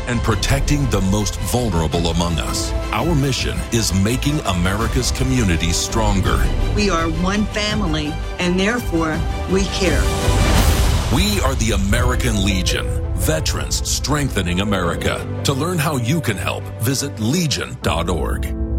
and protecting the most vulnerable among us. Our mission is making America's communities stronger. We are one family, and therefore, we care. We are the American Legion, veterans strengthening America. To learn how you can help, visit legion.org.